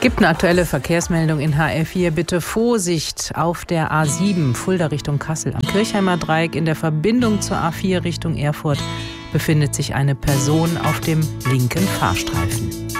Gibt eine aktuelle Verkehrsmeldung in HR4. Bitte Vorsicht auf der A7 Fulda Richtung Kassel. Am Kirchheimer Dreieck in der Verbindung zur A4 Richtung Erfurt befindet sich eine Person auf dem linken Fahrstreifen.